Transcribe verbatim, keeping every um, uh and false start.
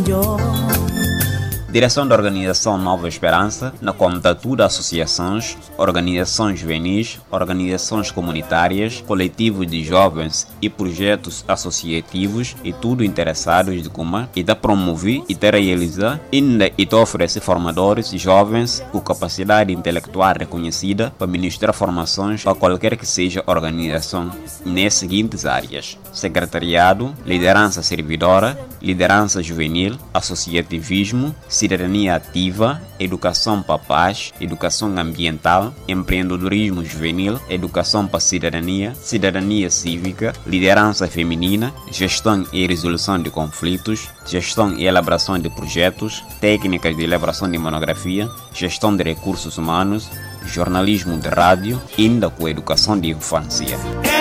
Direção da Organização Nova Esperança, na contatura associações, organizações juvenis, organizações comunitárias, coletivos de jovens e projetos associativos e tudo interessados de como e da promover e da realizar ainda e da oferecer formadores jovens com capacidade intelectual reconhecida para ministrar formações para qualquer que seja organização nas seguintes áreas: secretariado, liderança servidora, liderança juvenil, associativismo, cidadania ativa, educação para a paz, educação ambiental, empreendedorismo juvenil, educação para a cidadania, cidadania cívica, liderança feminina, gestão e resolução de conflitos, gestão e elaboração de projetos, técnicas de elaboração de monografia, gestão de recursos humanos, jornalismo de rádio, ainda com educação de infância.